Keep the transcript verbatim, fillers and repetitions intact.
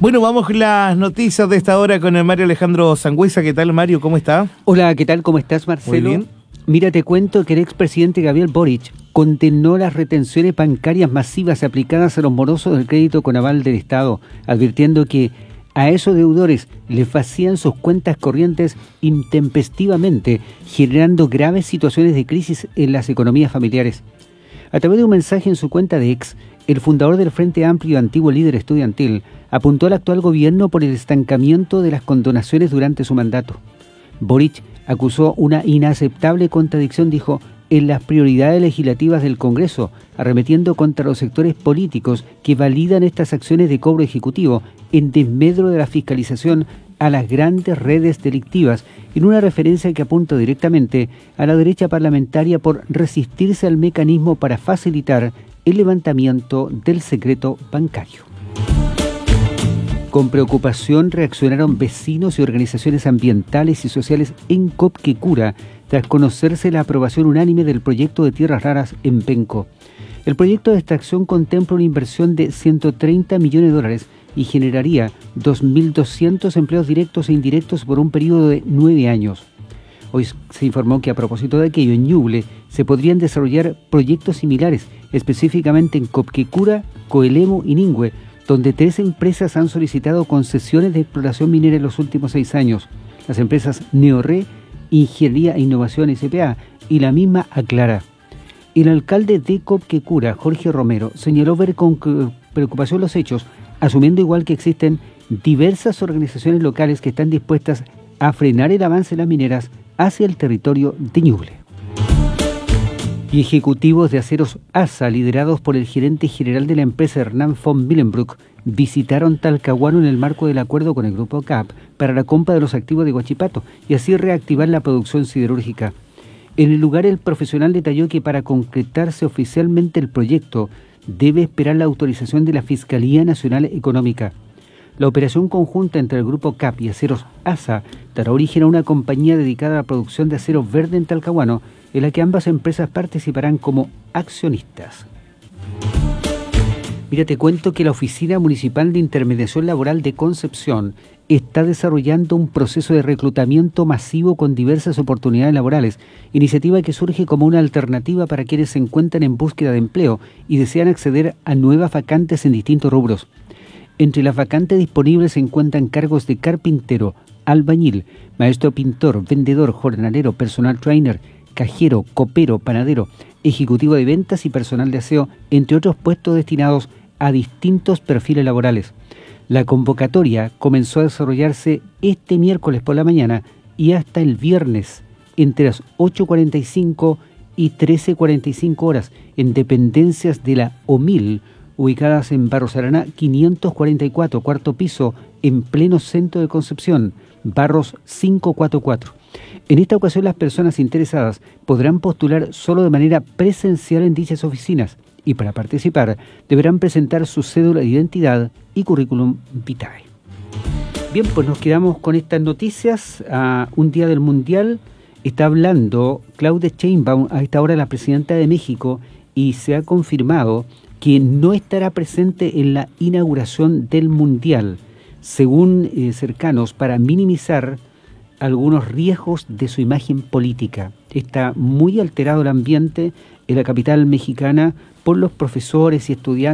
Bueno, vamos con las noticias de esta hora con el Mario Alejandro Sangüesa. ¿Qué tal, Mario? ¿Cómo está? Hola, ¿qué tal? ¿Cómo estás, Marcelo? Muy bien. Mira, te cuento que el expresidente Gabriel Boric condenó las retenciones bancarias masivas aplicadas a los morosos del crédito con aval del Estado, advirtiendo que a esos deudores les vacían sus cuentas corrientes intempestivamente, generando graves situaciones de crisis en las economías familiares. A través de un mensaje en su cuenta de X, el fundador del Frente Amplio y antiguo líder estudiantil apuntó al actual gobierno por el estancamiento de las condonaciones durante su mandato. Boric acusó una inaceptable contradicción, dijo, en las prioridades legislativas del Congreso, arremetiendo contra los sectores políticos que validan estas acciones de cobro ejecutivo en desmedro de la fiscalización a las grandes redes delictivas, en una referencia que apunta directamente a la derecha parlamentaria por resistirse al mecanismo para facilitar el levantamiento del secreto bancario. Con preocupación reaccionaron vecinos y organizaciones ambientales y sociales en Copquecura tras conocerse la aprobación unánime del proyecto de tierras raras en Penco. El proyecto de extracción contempla una inversión de ciento treinta millones de dólares y generaría dos mil doscientos empleos directos e indirectos por un periodo de nueve años. Hoy se informó que a propósito de aquello, en Ñuble se podrían desarrollar proyectos similares, específicamente en Copquecura, Coelemu y Ningüe, donde tres empresas han solicitado concesiones de exploración minera en los últimos seis años. Las empresas Neorre, Ingeniería e Innovación S P A y la misma Aclara. El alcalde de Copquecura, Jorge Romero, señaló ver con preocupación los hechos, asumiendo igual que existen diversas organizaciones locales que están dispuestas a frenar el avance de las mineras hacia el territorio de Ñuble. Y ejecutivos de Aceros A S A, liderados por el gerente general de la empresa Hernán von Millenbroek, visitaron Talcahuano en el marco del acuerdo con el grupo C A P para la compra de los activos de Huachipato y así reactivar la producción siderúrgica. En el lugar, el profesional detalló que para concretarse oficialmente el proyecto debe esperar la autorización de la Fiscalía Nacional Económica. La operación conjunta entre el grupo C A P y Aceros A S A dará origen a una compañía dedicada a la producción de acero verde en Talcahuano, en la que ambas empresas participarán como accionistas. Mira, te cuento que la Oficina Municipal de Intermediación Laboral de Concepción está desarrollando un proceso de reclutamiento masivo con diversas oportunidades laborales, iniciativa que surge como una alternativa para quienes se encuentran en búsqueda de empleo y desean acceder a nuevas vacantes en distintos rubros. Entre las vacantes disponibles se encuentran cargos de carpintero, albañil, maestro pintor, vendedor, jornalero, personal trainer, cajero, copero, panadero, ejecutivo de ventas y personal de aseo, entre otros puestos destinados a distintos perfiles laborales. La convocatoria comenzó a desarrollarse este miércoles por la mañana y hasta el viernes, entre las ocho cuarenta y cinco y trece cuarenta y cinco horas, en dependencias de la O M I L, ubicadas en Barros Araná quinientos cuarenta y cuatro, cuarto piso, en pleno centro de Concepción, Barros quinientos cuarenta y cuatro. En esta ocasión, las personas interesadas podrán postular solo de manera presencial en dichas oficinas y para participar deberán presentar su cédula de identidad y currículum vitae. Bien, pues nos quedamos con estas noticias. A un día del Mundial está hablando Claudia Sheinbaum, a esta hora la presidenta de México, y se ha confirmado que no estará presente en la inauguración del Mundial, según eh, cercanos, para minimizar algunos riesgos de su imagen política. Está muy alterado el ambiente en la capital mexicana por los profesores y estudiantes